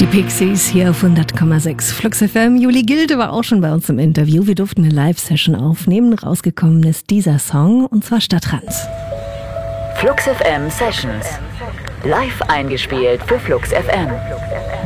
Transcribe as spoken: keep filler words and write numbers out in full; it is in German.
Pixies hier auf hundert Komma sechs Flux F M. Juli Gilde war auch schon bei uns im Interview. Wir durften eine Live-Session aufnehmen. Rausgekommen ist dieser Song, und zwar Stadttrans. Flux F M Sessions. Live eingespielt für Flux F M.